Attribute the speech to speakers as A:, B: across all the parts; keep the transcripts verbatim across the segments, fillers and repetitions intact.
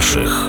A: наших.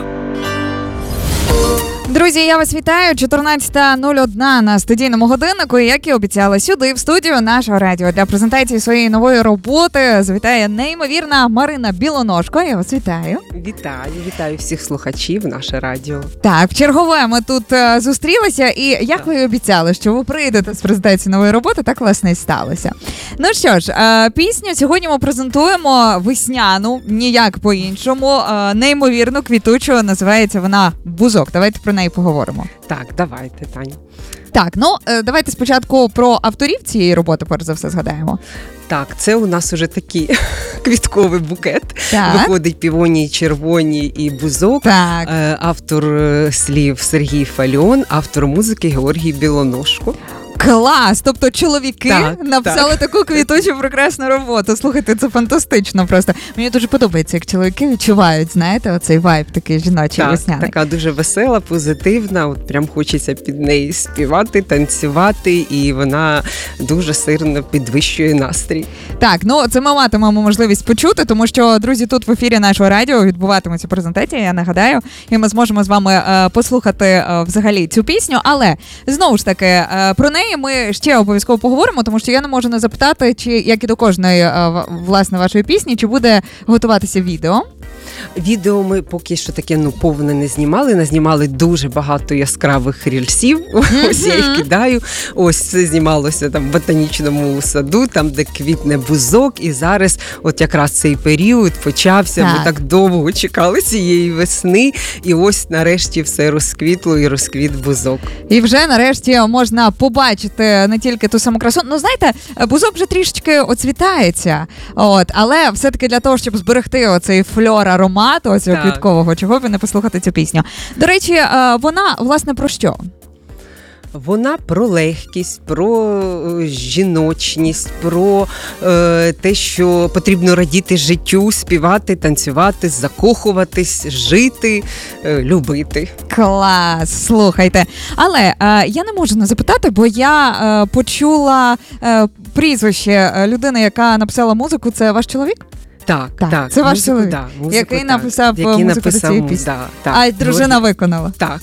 B: Друзі, я вас вітаю. чотирнадцята нуль одна на студійному годиннику. І, як і обіцяла, сюди, в студію нашого радіо, для презентації своєї нової роботи завітає неймовірна Марина Білоножко. Я вас вітаю.
C: Вітаю, вітаю всіх слухачів, наше радіо.
B: Так, в чергове ми тут uh, зустрілися, і як так. ви і обіцяли, що ви прийдете з презентації нової роботи, так, власне, і сталося. Ну що ж, uh, пісню сьогодні ми презентуємо весняну, ніяк по-іншому, uh, неймовірну, квітучу, називається вона «Бузок». Давайте про неї поговоримо.
C: Так, давайте, Таня.
B: Так, ну, давайте спочатку про авторів цієї роботи, перш за все, згадаємо.
C: Так, це у нас уже такий квітковий букет.
B: Так.
C: Виходить «Півонії червоні» і «Бузок».
B: Так.
C: Автор слів Сергій Фальон, автор музики Георгій Білоножко.
B: Клас! Тобто чоловіки
C: так,
B: написали
C: так.
B: таку квітучу прекрасну роботу. Слухайте, це фантастично просто. Мені дуже подобається, як чоловіки відчувають, знаєте, оцей вайб такий жіночий,
C: так,
B: весняний.
C: Така дуже весела, позитивна, от прям хочеться під неї співати, танцювати, і вона дуже сильно підвищує настрій. Так,
B: ну це ми матимемо можливість почути, тому що, друзі, тут в ефірі нашого радіо відбуватиметься презентація, я нагадаю, і ми зможемо з вами е, послухати е, взагалі цю пісню, але, знову ж таки, е, про неї ми ще обов'язково поговоримо, тому що я не можу не запитати, чи, як і до кожної, власне, вашої пісні, чи буде готуватися відео.
C: Відео ми поки що таке, ну, повне не знімали, назнімали дуже багато яскравих рільсів, mm-hmm. ось я їх кидаю, ось це знімалося там в ботанічному саду, там, де квітне бузок, і зараз от якраз цей період почався, так. Ми так довго чекали цієї весни, і ось нарешті все розквітло і розквіт бузок.
B: І вже нарешті можна побачити не тільки ту саму красу, ну, знаєте, бузок вже трішечки оцвітається, от, але все-таки для того, щоб зберегти оцей фльор аромату, ось цього квіткового, чого б не послухати цю пісню. До речі, вона, власне, про що?
C: Вона про легкість, про жіночність, про е, те, що потрібно радіти життю, співати, танцювати, закохуватись, жити, е, любити.
B: Клас, слухайте. Але е, я не можу не запитати, бо я е, почула е, прізвище людини, яка написала музику. Це ваш чоловік?
C: Так,
B: так,
C: так.
B: це ваш
C: музику,
B: чоловік,
C: да, музику,
B: який
C: так,
B: написав
C: який
B: музику
C: написав,
B: до цієї пісні.
C: Да, так.
B: А дружина виконала?
C: Так.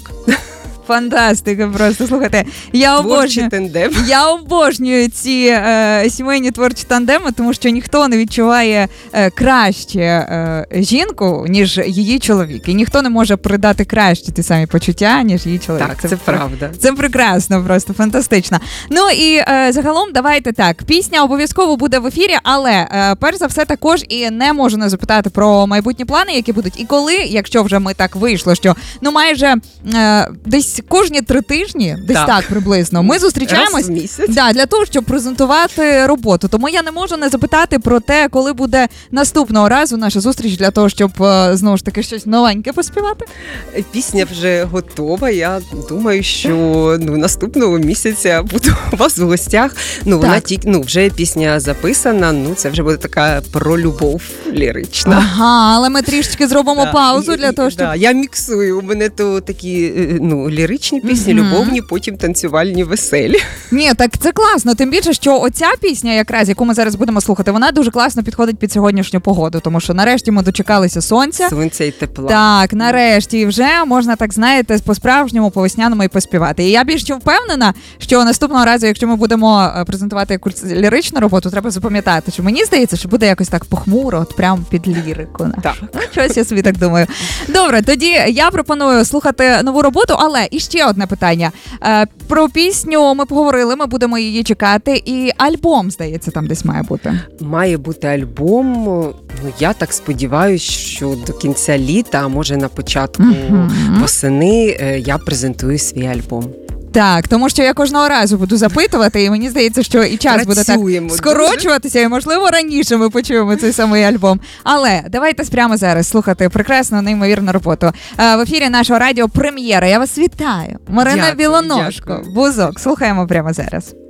B: Фантастика просто, слухайте, я обожнюю, я обожнюю ці е, сімейні творчі тандеми, тому що ніхто не відчуває е, краще е, жінку, ніж її чоловік. І ніхто не може передати краще ті самі почуття, ніж її чоловік.
C: Так, це, це правда.
B: Це прекрасно, просто фантастично. Ну і е, загалом, давайте так, пісня обов'язково буде в ефірі, але е, перш за все також і не можу не запитати про майбутні плани, які будуть. І коли, якщо вже ми так вийшло, що ну майже е, десь кожні три тижні, десь так, так приблизно, ми зустрічаємось да, для того, щоб презентувати роботу. Тому я не можу не запитати про те, коли буде наступного разу наша зустріч для того, щоб знову ж таки щось новеньке поспівати.
C: Пісня вже готова. Я думаю, що ну, наступного місяця буду у вас в гостях. Ну, вона тільки, ну, вже пісня записана, ну, це вже буде така про любов лірична.
B: Ага, але ми трішечки зробимо
C: да,
B: паузу
C: і,
B: для того, щоб...
C: Да, я міксую. У мене то такі, ну, ліричні пісні, mm-hmm. любовні, потім танцювальні, веселі.
B: Ні, так це класно. Тим більше, що оця пісня, якраз, яку ми зараз будемо слухати, вона дуже класно підходить під сьогоднішню погоду, тому що нарешті ми дочекалися сонця.
C: Сонця і тепла.
B: Так, нарешті. І вже можна, так знаєте, по-справжньому, по-весняному і поспівати. І я більш впевнена, що наступного разу, якщо ми будемо презентувати якусь ліричну роботу, треба запам'ятати, що мені здається, що буде якось так похмуро, от прямо під лірику.
C: Так.
B: Ну, щось я собі так думаю. Добре, тоді я пропоную слухати нову роботу, але і ще одне питання. Про пісню ми поговорили, ми будемо її чекати, і альбом, здається, там десь має бути.
C: Має бути альбом, ну, я так сподіваюся, що до кінця літа, а може на початку mm-hmm. восени, я презентую свій альбом.
B: Так, тому що я кожного разу буду запитувати, і мені здається, що і час
C: Працюємо
B: буде так скорочуватися, дуже. І, можливо, раніше ми почуємо цей самий альбом. Але давайте прямо зараз слухати прекрасну, неймовірну роботу. В ефірі нашого радіо прем'єра. Я вас вітаю. Марина
C: Дякую,
B: Білоножко,
C: дякую.
B: Бузок. Слухаємо прямо зараз.